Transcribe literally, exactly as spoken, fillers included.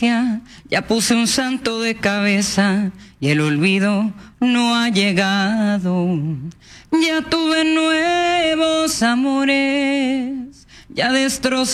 Ya puse un santo de cabeza y el olvido no ha llegado. Ya tuve nuevos amores, ya destrocé